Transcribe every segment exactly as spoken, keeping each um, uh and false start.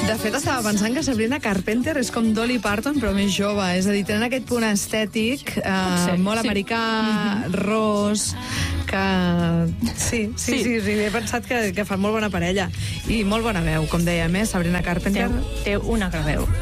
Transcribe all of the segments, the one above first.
De fet, estava pensant que Sabrina Carpenter és com Dolly Parton, però més jove. És a dir, tenen aquest punt estètic eh, sí, molt sí. americà, mm-hmm. ros, que... Sí, sí, sí, sí, sí, he pensat que, que fan molt bona parella. I molt bona veu, com dèiem, eh? Sabrina Carpenter. Té, té una gran veu.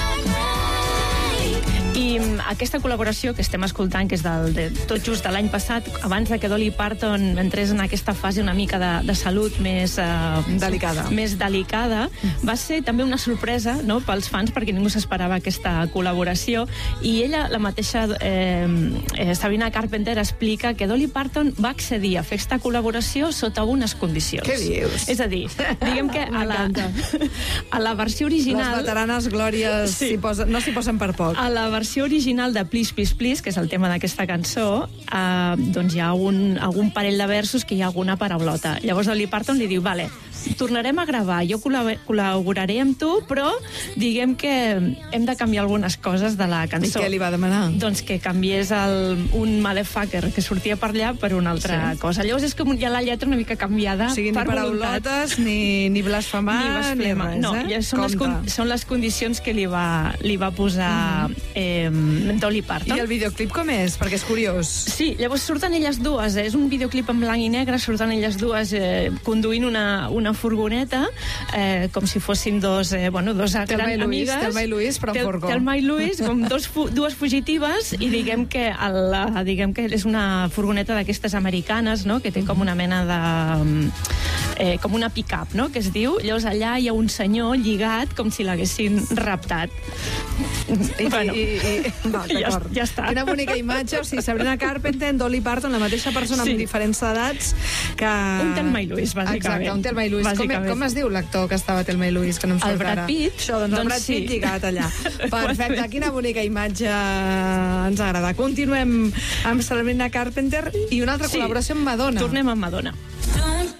I aquesta col·laboració que estem escoltant, que és del, de, tot just de l'any passat, abans de que Dolly Parton entrés en aquesta fase una mica de, de salut més... Eh, delicada. Més delicada, va ser també una sorpresa, no?, pels fans, perquè ningú s'esperava aquesta col·laboració, i ella, la mateixa eh, eh, Sabrina Carpenter, explica que Dolly Parton va accedir a fer aquesta col·laboració sota unes condicions. Què dius? És a dir, diguem que a la, a la versió original... Les veteranes glòries sí. posen, no s'hi posen per poc. A la versió original de Please, Please, Please, que és el tema d'aquesta cançó, eh, doncs hi ha un, algun parell de versos que hi ha alguna paraulota. Llavors Dolly Parton li diu, vale, tornarem a gravar, jo col·laboraré amb tu, però diguem que hem de canviar algunes coses de la cançó. I què li va demanar? Doncs que canviés el, un motherfucker que sortia per allà per una altra sí. cosa. Llavors és com ja la lletra una mica canviada o sigui, per ni paraulotes, ni, ni blasfemar, ni, blasfema. ni res, no, eh? ja són, les, són les condicions que li va, li va posar mm-hmm. eh, Dolly Parton. I el videoclip com és? Perquè és curiós. Sí, llavors surten elles dues, eh? És un videoclip en blanc i negre, surten elles dues eh, conduint una, una furgoneta, eh, com si fossin dos, eh, bueno, dos grans amigues. Telma i Luis, però en furgó. Telma i Luis, com dos fu dues fugitives, i diguem que, el, diguem que és una furgoneta d'aquestes americanes, no?, que té com una mena de... Eh, com una pick-up, no?, que es diu. Llavors allà hi ha un senyor lligat com si l'haguessin raptat. I, bueno, i, i, no, ja, ja està. Quina bonica imatge. O sigui, Sabrina Carpenter, Dolly Parton, la mateixa persona sí. amb diferents edats que... Un Telma i Luis, bàsicament. Exacte, un Telma i Luis. Com, com es diu l'actor que estava a Telma i Luis? Que no em el Brad Pitt. Això, doncs, doncs el Brad Pitt sí. lligat allà. Perfecte, quina bonica imatge ens agrada. Continuem amb Sabrina Carpenter i una altra sí. col·laboració amb Madonna. Tornem amb Madonna.